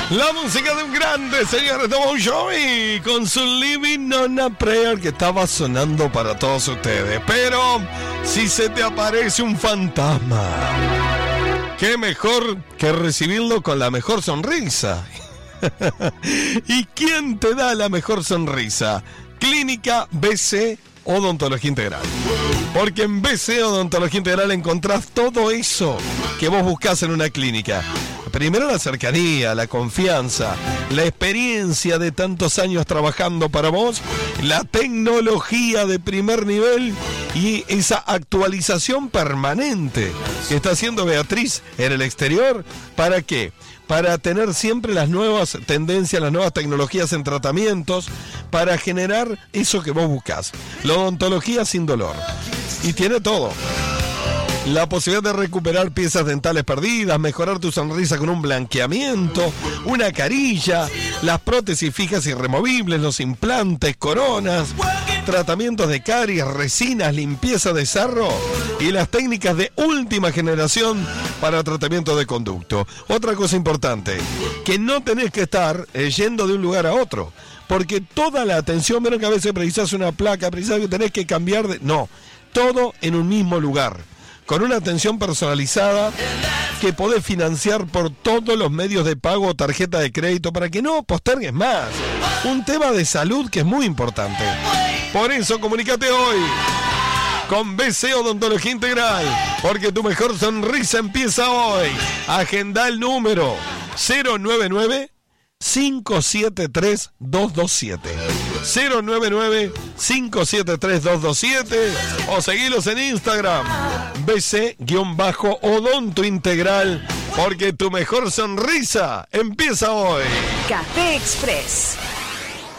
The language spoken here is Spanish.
La música de un grande, señores, de Bon Jovi, con su Living on a Prayer, que estaba sonando para todos ustedes. Pero si se te aparece un fantasma, qué mejor que recibirlo con la mejor sonrisa. ¿Y quién te da la mejor sonrisa? Clínica BC Odontología Integral. Porque en BC Odontología Integral encontrás todo eso que vos buscás en una clínica. Primero la cercanía, la confianza, la experiencia de tantos años trabajando para vos, la tecnología de primer nivel y esa actualización permanente que está haciendo Beatriz en el exterior. ¿Para qué? Para tener siempre las nuevas tendencias, las nuevas tecnologías en tratamientos, para generar eso que vos buscás. La odontología sin dolor. Y tiene todo. La posibilidad de recuperar piezas dentales perdidas, mejorar tu sonrisa con un blanqueamiento, una carilla, las prótesis fijas y removibles, los implantes, coronas, tratamientos de caries, resinas, limpieza de sarro y las técnicas de última generación para tratamiento de conducto. Otra cosa importante, que no tenés que estar yendo de un lugar a otro, porque toda la atención, vieron que a veces precisás una placa, precisás que tenés que cambiar de... No, todo en un mismo lugar, con una atención personalizada que podés financiar por todos los medios de pago o tarjeta de crédito para que no postergues más. Un tema de salud que es muy importante. Por eso comunícate hoy con BC Odontología Integral, porque tu mejor sonrisa empieza hoy. Agenda el número 099-573-227. 099-573-227 o seguilos en Instagram BC-Odonto Integral, porque tu mejor sonrisa empieza hoy. Café Express.